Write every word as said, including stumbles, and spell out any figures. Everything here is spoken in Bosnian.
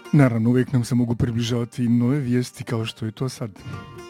Naravno, uvijek nam se mogu približavati nove vijesti kao što je to sad.